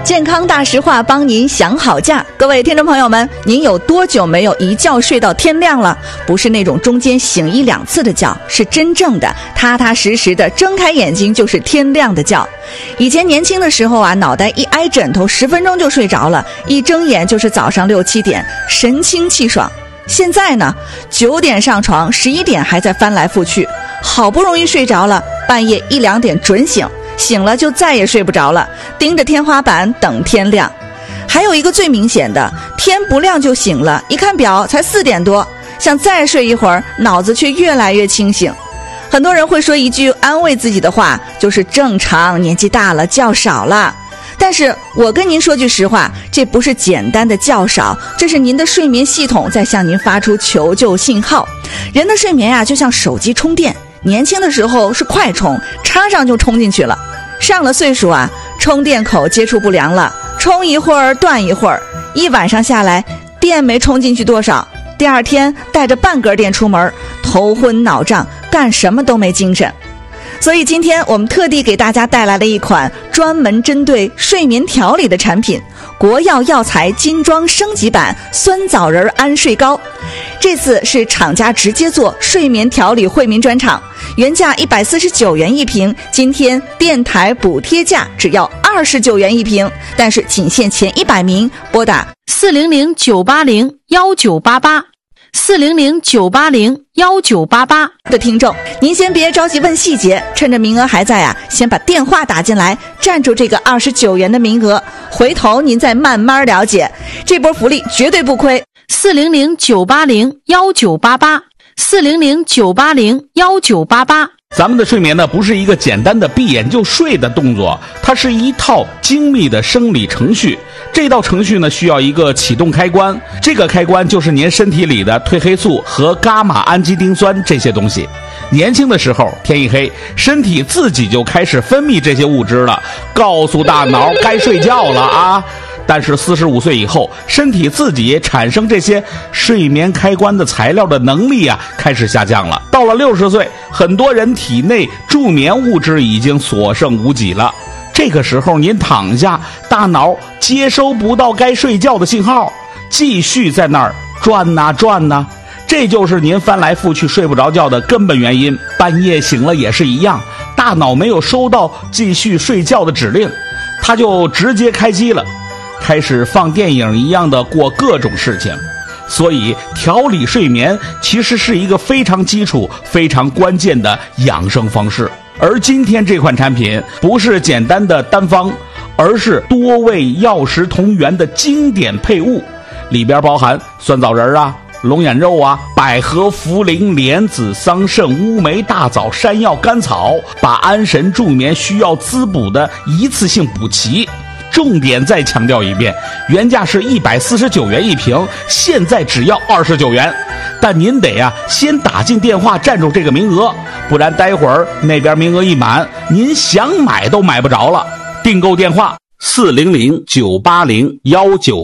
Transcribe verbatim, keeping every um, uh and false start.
健康大实话，帮您想好价。各位听众朋友们，您有多久没有一觉睡到天亮了？不是那种中间醒一两次的觉，是真正的踏踏实实的睁开眼睛就是天亮的觉。以前年轻的时候啊，脑袋一挨枕头十分钟就睡着了，一睁眼就是早上六七点，神清气爽。现在呢，九点上床，十一点还在翻来覆去，好不容易睡着了，半夜一两点准醒，醒了就再也睡不着了，盯着天花板等天亮。还有一个最明显的，天不亮就醒了，一看表才四点多，想再睡一会儿，脑子却越来越清醒。很多人会说一句安慰自己的话，就是正常，年纪大了觉少了。但是我跟您说句实话，这不是简单的觉少，这是您的睡眠系统在向您发出求救信号。人的睡眠啊，就像手机充电，年轻的时候是快充，插上就充进去了。上了岁数啊，充电口接触不良了，充一会儿断一会儿，一晚上下来电没充进去多少，第二天带着半根电出门，头昏脑胀，干什么都没精神。所以今天我们特地给大家带来了一款专门针对睡眠调理的产品，国药药材精装升级版酸枣仁安睡膏。这次是厂家直接做睡眠调理惠民专场，原价一百四十九元一瓶，今天电台补贴价只要二十九元一瓶，但是仅限前一百名，拨打四零零九八零幺九八八。四零零九八零幺九八八的听众，您先别着急问细节，趁着名额还在啊，先把电话打进来，占住这个二十九元的名额，回头您再慢慢了解，这波福利绝对不亏。 四零零九八零幺九八八，四零零九八零幺九八八。 咱们的睡眠呢，不是一个简单的闭眼就睡的动作，它是一套精密的生理程序。这道程序呢，需要一个启动开关，这个开关就是您身体里的褪黑素和伽马氨基丁酸这些东西。年轻的时候，天一黑，身体自己就开始分泌这些物质了，告诉大脑该睡觉了啊。但是四十五岁以后，身体自己产生这些睡眠开关的材料的能力啊，开始下降了。到了六十岁，很多人体内助眠物质已经所剩无几了。这个时候您躺下，大脑接收不到该睡觉的信号，继续在那儿转呐转呐，这就是您翻来覆去睡不着觉的根本原因。半夜醒了也是一样，大脑没有收到继续睡觉的指令，它就直接开机了，开始放电影一样的过各种事情。所以调理睡眠其实是一个非常基础非常关键的养生方式。而今天这款产品不是简单的单方，而是多味药食同源的经典配物，里边包含酸枣仁啊、龙眼肉啊、百合、茯苓、莲子、桑葚、乌梅、大枣、山药、甘草，把安神助眠需要滋补的一次性补齐。重点再强调一遍，原价是一百四十九元一瓶，现在只要二十九元。但您得啊先打进电话占住这个名额，不然待会儿那边名额一满，您想买都买不着了。订购电话四零零九八零幺九